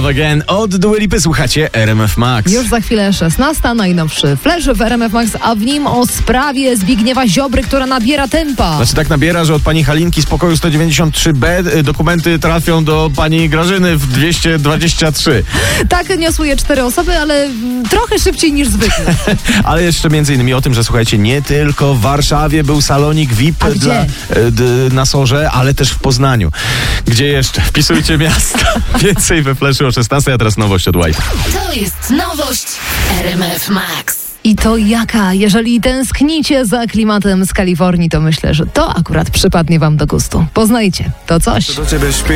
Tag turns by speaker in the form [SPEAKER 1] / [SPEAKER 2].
[SPEAKER 1] Love Again od Dua Lipy. Słuchacie RMF Max.
[SPEAKER 2] Już za chwilę 16, najnowszy flash w RMF Max, a w nim o sprawie Zbigniewa Ziobry, która nabiera tempa.
[SPEAKER 1] Znaczy tak nabiera, że od pani Halinki z pokoju 193B dokumenty trafią do pani Grażyny w 223.
[SPEAKER 2] Tak niosły 4 osoby, ale trochę szybciej niż zwykle.
[SPEAKER 1] Ale jeszcze między innymi o tym, że słuchajcie, nie tylko w Warszawie był salonik VIP na Sorze, ale też w Poznaniu. Gdzie jeszcze? Wpisujcie miasto. Więcej we flashu o 16, a teraz nowość od White.
[SPEAKER 3] To jest nowość RMF Max.
[SPEAKER 2] I to jaka? Jeżeli tęsknicie za klimatem z Kalifornii, to myślę, że to akurat przypadnie wam do gustu. Poznajcie, to coś.
[SPEAKER 4] Do ciebie śpię.